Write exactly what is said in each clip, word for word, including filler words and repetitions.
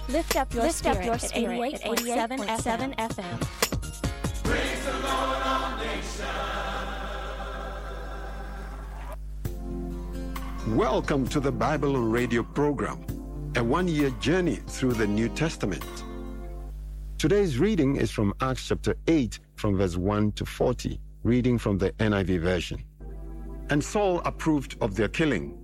Lift up your Lift spirit, up your at spirit eighty-eight point seven F M. Praise the Lord, all nations. Welcome to the Bible on Radio program, a one-year journey through the New Testament. Today's reading is from Acts chapter eight, from verse one to forty, reading from the N I V version. And Saul approved of their killing.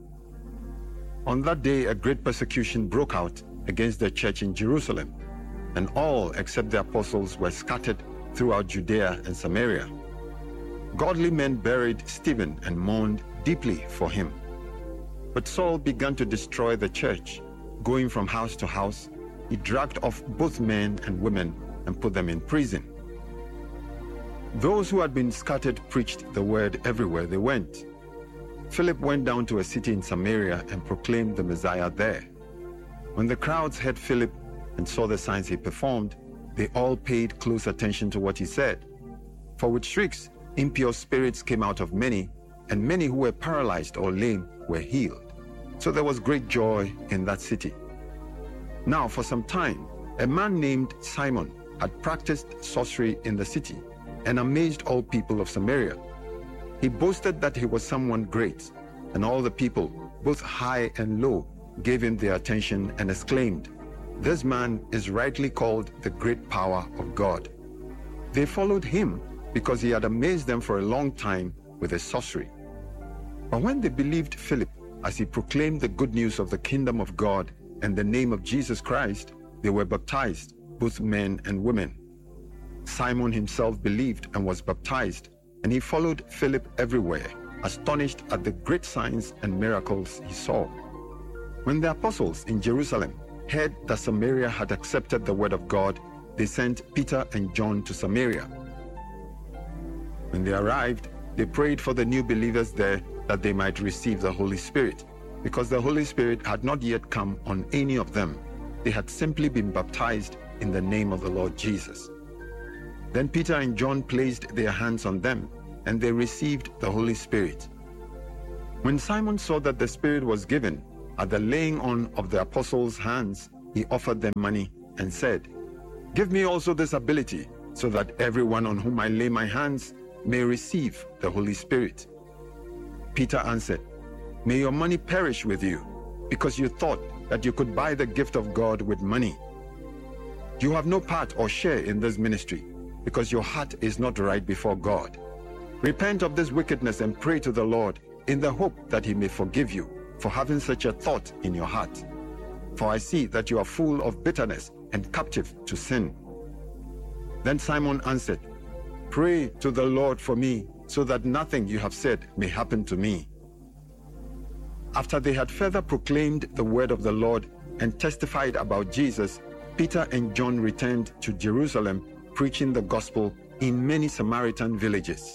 On that day, a great persecution broke out against the church in Jerusalem, and all except the apostles were scattered throughout Judea and Samaria. Godly men buried Stephen and mourned deeply for him. But Saul began to destroy the church. Going from house to house, he dragged off both men and women and put them in prison. Those who had been scattered preached the word everywhere they went. Philip went down to a city in Samaria and proclaimed the Messiah there. When the crowds heard Philip and saw the signs he performed, they all paid close attention to what he said. For with shrieks, impure spirits came out of many, and many who were paralyzed or lame were healed. So there was great joy in that city. Now for some time, a man named Simon had practiced sorcery in the city and amazed all people of Samaria. He boasted that he was someone great, and all the people, both high and low, gave him their attention and exclaimed, "This man is rightly called the great power of God." They followed him because he had amazed them for a long time with his sorcery. But when they believed Philip as he proclaimed the good news of the kingdom of God and the name of Jesus Christ, they were baptized, both men and women. Simon himself believed and was baptized, and he followed Philip everywhere, astonished at the great signs and miracles he saw. When the apostles in Jerusalem heard that Samaria had accepted the word of God, they sent Peter and John to Samaria. When they arrived, they prayed for the new believers there that they might receive the Holy Spirit, because the Holy Spirit had not yet come on any of them. They had simply been baptized in the name of the Lord Jesus. Then Peter and John placed their hands on them, and they received the Holy Spirit. When Simon saw that the Spirit was given at the laying on of the apostles' hands, he offered them money and said, "Give me also this ability, so that everyone on whom I lay my hands may receive the Holy Spirit." Peter answered, "May your money perish with you, because you thought that you could buy the gift of God with money. You have no part or share in this ministry, because your heart is not right before God. Repent of this wickedness and pray to the Lord in the hope that he may forgive you for having such a thought in your heart. For I see that you are full of bitterness and captive to sin." Then Simon answered, "Pray to the Lord for me, so that nothing you have said may happen to me." After they had further proclaimed the word of the Lord and testified about Jesus, Peter and John returned to Jerusalem, preaching the gospel in many Samaritan villages.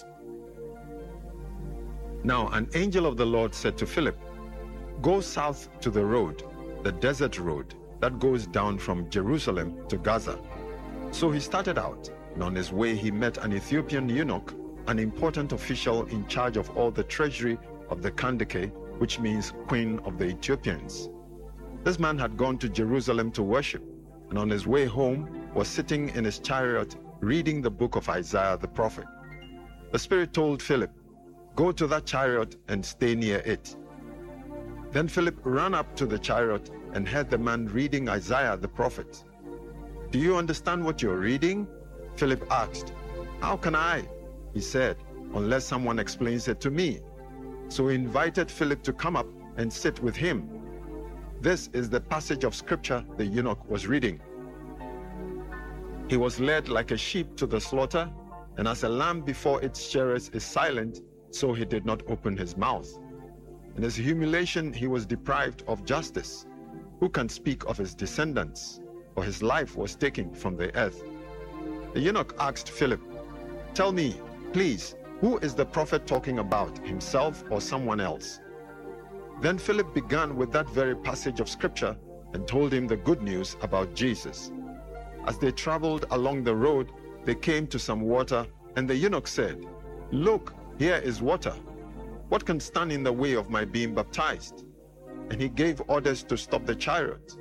Now an angel of the Lord said to Philip, "Go south to the road, the desert road, that goes down from Jerusalem to Gaza." So he started out, and on his way he met an Ethiopian eunuch, an important official in charge of all the treasury of the Kandake, which means Queen of the Ethiopians. This man had gone to Jerusalem to worship, and on his way home was sitting in his chariot reading the book of Isaiah the prophet. The Spirit told Philip, "Go to that chariot and stay near it." Then Philip ran up to the chariot and heard the man reading Isaiah the prophet. "Do you understand what you're reading?" Philip asked. "How can I?" he said, "unless someone explains it to me." So he invited Philip to come up and sit with him. This is the passage of scripture the eunuch was reading. "He was led like a sheep to the slaughter, and as a lamb before its shearers is silent, so he did not open his mouth. In his humiliation he was deprived of justice. Who can speak of his descendants? For his life was taken from the earth." The eunuch asked Philip, "Tell me, please, who is the prophet talking about, himself or someone else?" Then Philip began with that very passage of scripture and told him the good news about Jesus. As they traveled along the road, they came to some water, and the eunuch said, "Look, here is water. What can stand in the way of my being baptized?" And he gave orders to stop the chariot.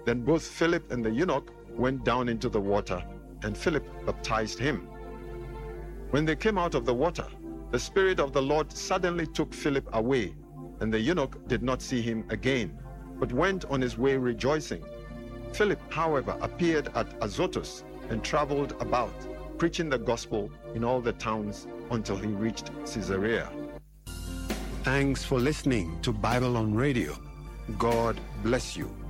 Then both Philip and the eunuch went down into the water, and Philip baptized him. When they came out of the water, the Spirit of the Lord suddenly took Philip away, and the eunuch did not see him again, but went on his way rejoicing. Philip, however, appeared at Azotus and traveled about, preaching the gospel in all the towns until he reached Caesarea. Thanks for listening to Bible on Radio. God bless you.